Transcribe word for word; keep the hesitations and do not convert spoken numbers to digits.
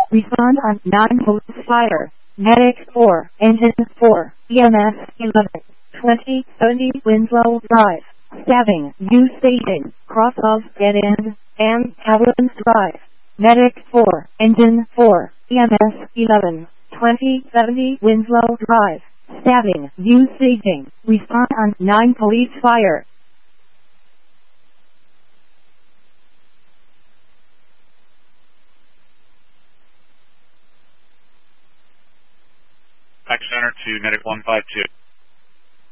Respond on nine police fire. Medic four, Engine four, E M S eleven, twenty seventy Winslow Drive. Stabbing, U station, cross of dead end, and Haviland Drive. Medic four, Engine four, E M S eleven, twenty seventy Winslow Drive. Stabbing, U staging. Respond on nine police fire. Back center to Medic one five two.